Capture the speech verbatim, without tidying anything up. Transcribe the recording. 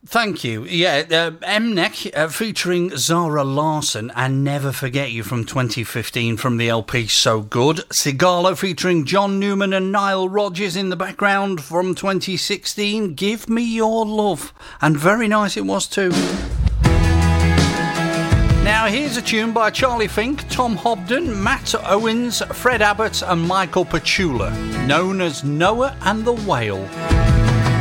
Thank you. Yeah, uh, Mnek uh, featuring Zara Larsson and Never Forget You from twenty fifteen from the L P So Good. Sigalo featuring John Newman and Nile Rodgers in the background from twenty sixteen. Give Me Your Love. And very nice it was too. Now here's a tune by Charlie Fink, Tom Hobden, Matt Owens, Fred Abbott and Michael Petula, known as Noah and the Whale.